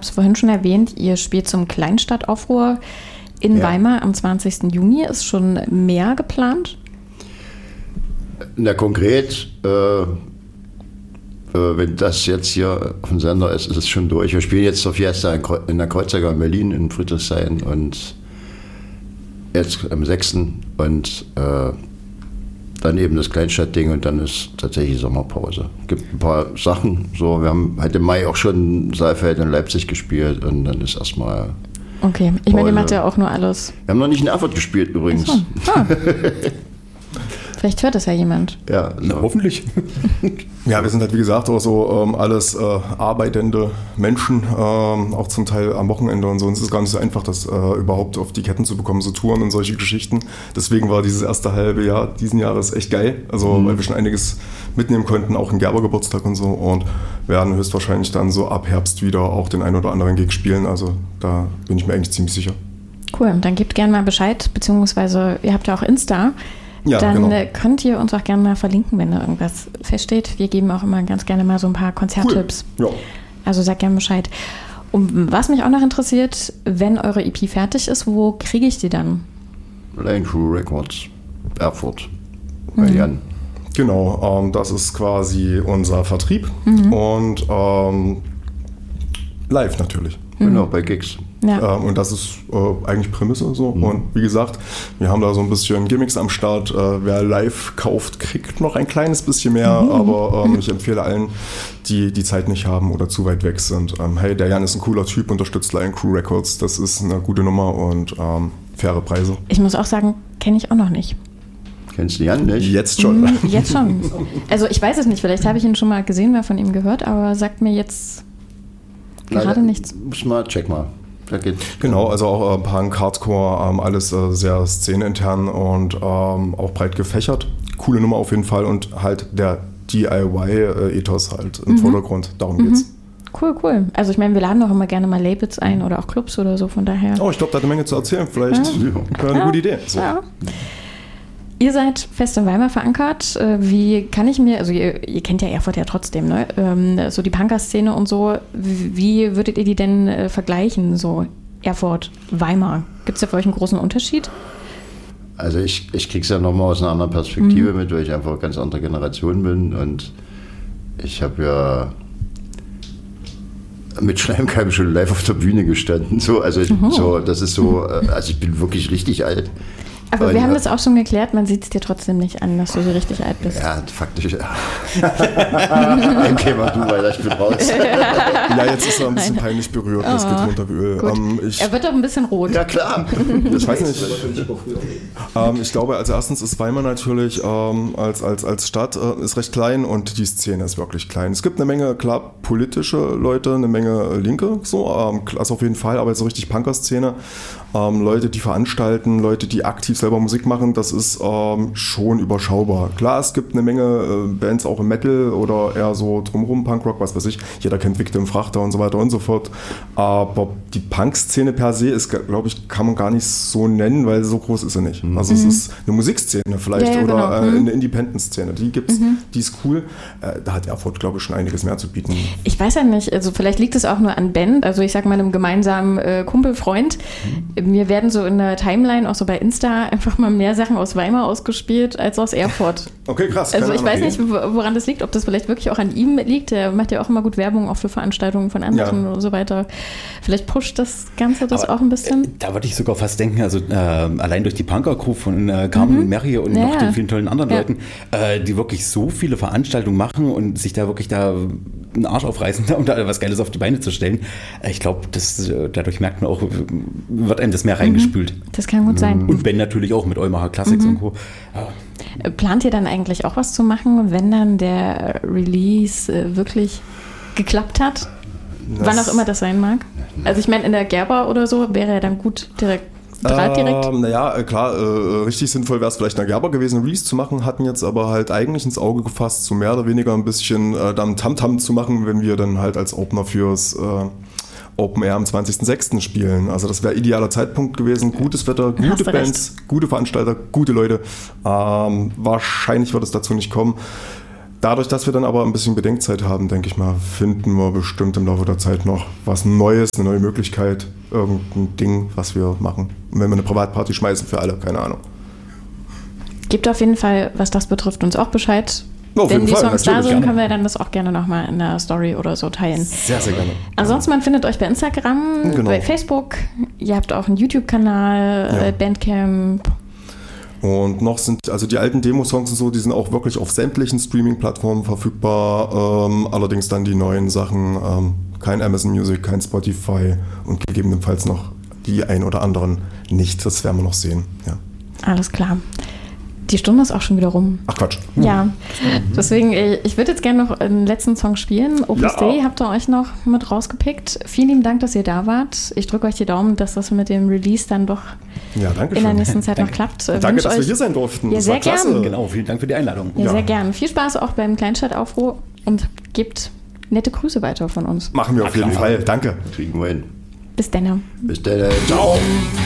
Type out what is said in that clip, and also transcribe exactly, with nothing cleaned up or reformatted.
habe es vorhin schon erwähnt, ihr spielt zum Kleinstadtaufruhr in ja. Weimar am zwanzigsten Juni. Ist schon mehr geplant? Na, konkret, äh, äh, wenn das jetzt hier auf dem Sender ist, ist es schon durch. Wir spielen jetzt zur Fiesta in der Kreuzager in Berlin, in Friedrichshain und jetzt am sechsten und äh, dann eben das Kleinstadtding und dann ist tatsächlich Sommerpause. Es gibt ein paar Sachen, so, wir haben halt im Mai auch schon Saalfeld und Leipzig gespielt und dann ist erstmal okay, ich meine, ihr macht ja auch nur alles. Wir haben noch nicht in Erfurt gespielt übrigens. Ach so. Ah. Vielleicht hört das ja jemand. Ja, no. Hoffentlich. Ja, wir sind halt wie gesagt auch so ähm, alles äh, arbeitende Menschen, ähm, auch zum Teil am Wochenende und so. Und es ist gar nicht so einfach, das äh, überhaupt auf die Ketten zu bekommen, so Touren und solche Geschichten. Deswegen war dieses erste halbe Jahr diesen Jahres echt geil. Also mhm. weil wir schon einiges mitnehmen konnten, auch ein Gerber-Geburtstag und so. Und werden höchstwahrscheinlich dann so ab Herbst wieder auch den ein oder anderen Gig spielen. Also da bin ich mir eigentlich ziemlich sicher. Cool, dann gebt gerne mal Bescheid, beziehungsweise ihr habt ja auch Insta. Ja, dann genau. könnt ihr uns auch gerne mal verlinken, wenn da irgendwas feststeht. Wir geben auch immer ganz gerne mal so ein paar Konzerttipps. Cool. Ja. Also sagt gerne Bescheid. Und was mich auch noch interessiert, wenn eure E P fertig ist, wo kriege ich die dann? Lion Crew Records, Erfurt, bei mhm. Jan. Genau, ähm, das ist quasi unser Vertrieb mhm. und ähm, live natürlich. Genau, bei Gigs. Ja. Ähm, und das ist äh, eigentlich Prämisse so. Mhm. Und wie gesagt, wir haben da so ein bisschen Gimmicks am Start. Äh, wer live kauft, kriegt noch ein kleines bisschen mehr. Mhm. Aber ähm, ich empfehle allen, die die Zeit nicht haben oder zu weit weg sind. Ähm, hey, der Jan ist ein cooler Typ, unterstützt Lion Crew Records. Das ist eine gute Nummer und ähm, faire Preise. Ich muss auch sagen, kenne ich auch noch nicht. Kennst du Jan nicht? Jetzt schon. Mhm, jetzt schon. Also ich weiß es nicht, vielleicht habe ich ihn schon mal gesehen, mal von ihm gehört, aber sagt mir jetzt gerade Na, nichts. Muss mal, check mal. Genau, also auch äh, Punk, Hardcore, ähm, alles äh, sehr szenenintern und ähm, auch breit gefächert. Coole Nummer auf jeden Fall und halt der D I Y-Ethos halt im mhm. Vordergrund. Darum mhm. geht's. Cool, cool. Also ich meine, wir laden auch immer gerne mal Labels ein oder auch Clubs oder so, von daher. Oh, ich glaube, da hat eine Menge zu erzählen. Vielleicht ja. eine ja. gute Idee. So. Ja. Ihr seid fest in Weimar verankert. Wie kann ich mir, also ihr, ihr kennt ja Erfurt ja trotzdem, ne? Ähm, so die Punker-Szene und so. Wie würdet ihr die denn äh, vergleichen, so Erfurt, Weimar? Gibt es da für euch einen großen Unterschied? Also ich, ich kriege es ja nochmal aus einer anderen Perspektive mhm. mit, weil ich einfach eine ganz andere Generation bin und ich habe ja mit Schleimkeim schon live auf der Bühne gestanden. So, also ich, mhm. so, das ist so, also ich bin wirklich richtig alt. Aber und, wir haben ja. das auch schon geklärt, man sieht es dir trotzdem nicht an, dass du so richtig alt bist. Ja, faktisch. Ja. Okay, mach du weiter, ich bin raus. Ja, jetzt ist er ein bisschen Nein. peinlich berührt, das oh, geht runter wie Öl. Ähm, ich, er wird doch ein bisschen rot. Ja, klar. Ich weiß nicht. ähm, ich glaube, als erstens ist Weimar natürlich ähm, als, als, als Stadt äh, ist recht klein und die Szene ist wirklich klein. Es gibt eine Menge, klar, politische Leute, eine Menge Linke, so, ähm, also auf jeden Fall, aber jetzt so richtig Punker-Szene. Ähm, Leute, die veranstalten, Leute, die aktiv selber Musik machen, das ist ähm, schon überschaubar. Klar, es gibt eine Menge äh, Bands auch im Metal oder eher so drumherum, Punkrock, was weiß ich. Jeder kennt Victim Frachter und so weiter und so fort. Aber die Punk-Szene per se ist, glaube ich, kann man gar nicht so nennen, weil so groß ist sie nicht. Mhm. Also es ist eine Musikszene vielleicht ja, ja, oder genau. äh, mhm. eine Independent-Szene. Die gibt's, mhm. die ist cool. Äh, da hat Erfurt, glaube ich, schon einiges mehr zu bieten. Ich weiß ja nicht, also vielleicht liegt es auch nur an Ben, also ich sag mal einem gemeinsamen äh, Kumpelfreund. Mhm. Mir werden so in der Timeline, auch so bei Insta, einfach mal mehr Sachen aus Weimar ausgespielt als aus Erfurt. Okay, krass. Also ich weiß okay. nicht, woran das liegt, ob das vielleicht wirklich auch an ihm liegt. Der macht ja auch immer gut Werbung, auch für Veranstaltungen von anderen ja. und so weiter. Vielleicht pusht das Ganze das Aber, auch ein bisschen. Äh, da würde ich sogar fast denken, also äh, allein durch die Punker-Crew von äh, Carmen mhm. Mary und ja. noch den vielen tollen anderen ja. Leuten, äh, die wirklich so viele Veranstaltungen machen und sich da wirklich da einen Arsch aufreißen, um da was Geiles auf die Beine zu stellen. Äh, ich glaube, dadurch merkt man auch, wird einem das mehr reingespült. Das kann gut sein. Und Ben natürlich auch mit Eumacher Classics mhm. und Co. Ja. Plant ihr dann eigentlich auch was zu machen, wenn dann der Release äh, wirklich geklappt hat? Das Wann auch immer das sein mag. Also ich meine, in der Gerber oder so wäre er dann gut direkt Draht direkt. Ähm, naja, klar, äh, richtig sinnvoll wäre es vielleicht in der Gerber gewesen, ein Release zu machen, hatten jetzt aber halt eigentlich ins Auge gefasst, so mehr oder weniger ein bisschen äh, dann Tamtam zu machen, wenn wir dann halt als Opener fürs äh, Open Air am zwanzigsten sechsten spielen. Also das wäre idealer Zeitpunkt gewesen. Gutes Wetter, gute Bands, recht. Gute Veranstalter, gute Leute. Ähm, wahrscheinlich wird es dazu nicht kommen. dadurch, dass wir dann aber ein bisschen Bedenkzeit haben, denke ich mal, finden wir bestimmt im Laufe der Zeit noch was Neues, eine neue Möglichkeit, irgendein Ding, was wir machen. Und wenn wir eine Privatparty schmeißen für alle, keine Ahnung. Gebt auf jeden Fall, was das betrifft, uns auch Bescheid. Auf Wenn jeden die Fall, Songs da natürlich, sind, gerne. können wir dann das auch gerne nochmal in der Story oder so teilen. Sehr, sehr gerne. Ansonsten, man findet euch bei Instagram, Genau. bei Facebook. Ihr habt auch einen YouTube-Kanal, Ja. äh, Bandcamp. Und noch sind, also die alten Demo-Songs und so, die sind auch wirklich auf sämtlichen Streaming-Plattformen verfügbar. Ähm, allerdings dann die neuen Sachen, ähm, kein Amazon Music, kein Spotify und gegebenenfalls noch die ein oder anderen nicht. Das werden wir noch sehen. Ja. Alles klar. Die Stunde ist auch schon wieder rum. Ach Quatsch. Ja, deswegen, äh, ich würde jetzt gerne noch einen letzten Song spielen. Opus Ja. Dei habt ihr euch noch mit rausgepickt. Vielen lieben Dank, dass ihr da wart. Ich drücke euch die Daumen, dass das mit dem Release dann doch Ja, danke in der schön. nächsten Zeit noch klappt. Äh, Danke, wünsch dass wir euch- hier sein durften. Ja, Das sehr war klasse. gern. Genau, vielen Dank für die Einladung. Ja, Ja. sehr gern. Viel Spaß auch beim Kleinstadtaufruhr und gebt nette Grüße weiter von uns. Machen wir auf jeden klar. Fall. Danke. Kriegen wir hin. Bis dann. Bis dann. Ciao.